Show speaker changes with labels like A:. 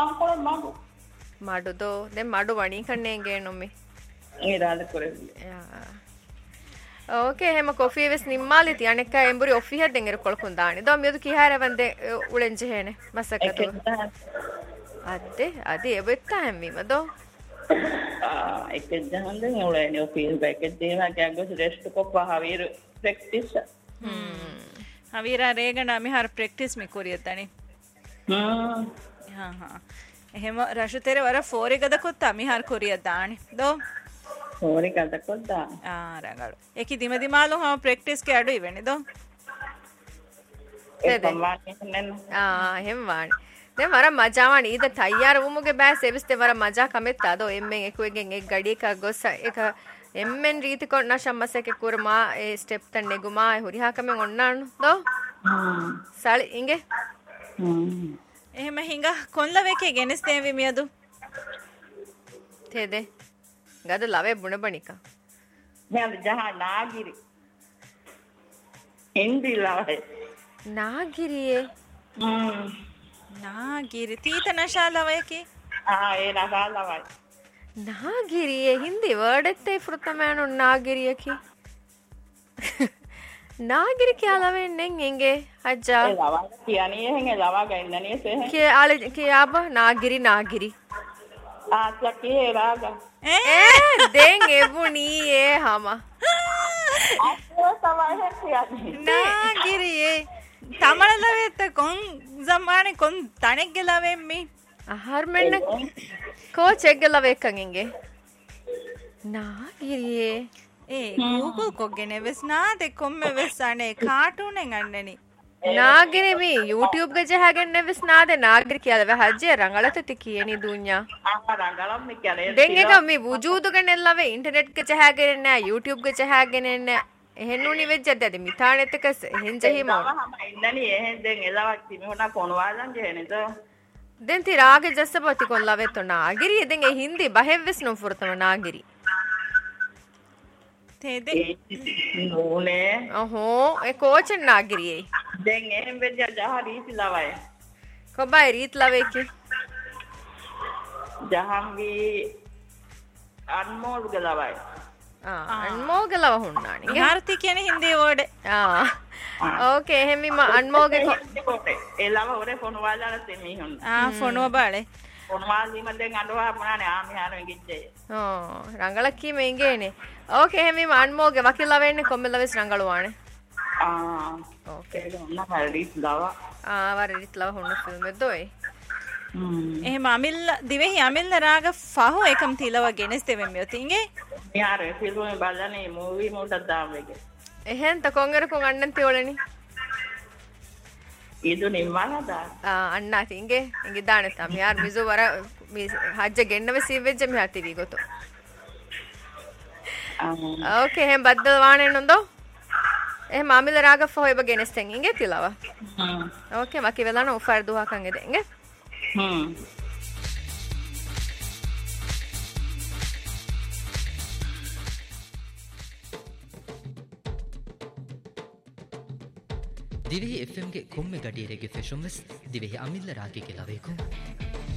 A: Angkor magu.
B: Madu do. Then madu vani kanne ngeno me.
A: Irada kore.
B: Okay, hema coffee ves nimmali ti anekka emburi offi hedden er kolkun daani. Do medu ki hare vande ulenje hene masakatu. Ade ebetta hemmi mado.
A: Ek jahande ulene offi beke deva kagos rest ko pahavir practice.
C: Havira regana mi har practice me koriyatani. Ha. එහෙම රෂුතේර වර ෆෝරි ගද කොත්තා මිහාර Korea දානි දෝ
A: ෆෝරි ගද කොත්තා
C: රංගලු ඒකි දිම දිමාලු හම practice ක අඩු ඉවෙනි දෝ
B: එහෙම වානි දැන් වර මජාවනි ඊද තයාර වුමුගේ බෑ සෙවිස්තේ වර මජා කමෙත්තා දෝ එම්මෙන් එකුවෙන් එක් ගඩි එක ගොස්ස එක එම්මෙන් රීති කොන්න ශම්මසක කුරමා ඒ ස්ටෙප් තන් නෙගුමා හුරිහා කමෙන් ඔන්නානු දෝ සාලි ඉංගේ එහෙම හිඟ කොන්ලවෙකේ ගෙනස්තේවි මියදු තේදේ ගද ලවේ බුණ බණිකා
A: මෙයාද ජහ නාගිරි හින්දි ලවේ
B: නාගිරියේ
C: නාගිරි තීත නශාලවයකේ
A: ඒ නශාලවයි
B: නාගිරියේ හින්දි වර්ඩ් එත්තේ ෆෘතමෑනු නාගිරියකි नागिरी क्या लवे नेंगे अच्छा
A: लवा किया नहीं है लवा गइंदा नहीं से है
B: के आले के अब नागिरी
A: आज के रागा
B: देंगे बुनी ये हम
A: आपको सवाल है किया
C: नागिरी ये तमिल लवे तो कौन जमाने कौन ताने के लवे मी
B: हर महीने को चेक के लवे कंगे नागिरी ये
C: Google කොගෙන වෙස් නාදේ කොම්මෙ වෙස් අනේ කාටුනෙන් අන්නේනි
B: නාගිරි මේ YouTube ಗೆ ಜಹಗenne වෙස් නාදේ නාගිරි කියලා හජ්ජේ රංගලතති කියනි දුඤ්ඤා
A: රංගලම් මේ කියන්නේ
B: දෙංගක මේ වුජූදු ගන්නල්ලවේ ඉන්ටර්නෙට් ಗೆ ಜಹගෙන නැහැ YouTube ಗೆ ಜහගෙන නැහැ එහෙන්නුනි වෙජ්ජද මිතානෙතක එහෙන් ජහිම
A: ඉන්නනි එහෙන් දෙන් එලවක් තිමි හොනා කොනවාලන් ජෙහෙනද
B: දෙන් ති රාගේ ජස්සපති කොල්ලවේ තෝ නාගිරි දෙන් ඒ හින්දි බහෙව්වෙස් නොෆුරතම නාගිරි
C: තේදේ
A: නෝනේ
B: ඔහො ඒ කෝච් නාගිරියේ
A: දැන් එහෙම වෙද්ද ජහ රීති ලවයි
B: කොබයි රීත් ලවේ කි
A: ජහන්වි අන්මෝල් ගලවයි
B: අන්මෝල් ගලව හුන්නානි
C: ಭಾರತಿ කියන්නේ හින්දි වර්ඩ්
B: ඕකේ එහෙම අන්මෝගේ
A: එලව හොරේ ෆෝන් වලලා තෙමි හොන්න
C: ෆෝන් වබාලේ
A: ෆෝන් වාලි මෙන් අඬවා මොනානේ ආමිහාරෙන් ගිච්චේ
B: ರಂಗಳಕ್ಕಿ ಮೇಂಗೇನೆ ಓಕೆ ಹೆಮಿ ಅನ್ಮೋಗೆ ವಕಿಲ್ಲ ವೆಣ್ಣೆ ಕೊಮ್ಮೆಲ್ಲವೆಸ್ ರಂಗಳುವಾಣೆ
A: ಓಕೆ ನಾ ರೀತ್ ಲವಾ
B: ವರ ರೀತ್ ಲವಾ ಹುಣ್ಣು ಫಿಲ್ಮ್ ಎದ್ದೋಯ್
C: එහෙම අමිල් දිවෙහි අමිල් රාග ෆහු එකම් තිලව ගෙනස්තෙවෙ මියොතින්ගේ
A: යාර ෆිල්ම් එක බලන්නේ මූවි මොකටද දාවෙගේ
B: එහෙන් තකොංගර කොන් අන්නන් තියෝලනි
A: ಇದು ನಿಮ್ಮನದ
B: ಅಣ್ಣ ತಿಂಗೆ ಹಿಂಗೆ ದಾಣೆ ತಮ್ಮ ಯಾರು ಮಿಜು ವರ ಹಜ್ಜ ಗೆಣ್ಣವೆ ಸೀವೆಜ್ಜ ಮಿ ಹಾತಿವಿ ಗೊತ್ತು ಓಕೆ ಹೆಂ ಬದ್ದಲ್ ವಾಣೆಣ್ಣೊಂದು එහෙම අමිල රාග for එබ ගෙනස්තෙන් ඉංගේ තිලව okay මකි වෙලාන offer දුවා කංගෙ දෙංගේ
D: Dhivehi FM ಗೆ ಕೊಮ್ಮೆ ಗಡಿಯರೆಗೆ ಫೆಷನ್ವೆಸ್ ದಿವೆಹಿ ಅಮಿಲ್ಲ ರಾಗಿ ಕೆಲವೇಕು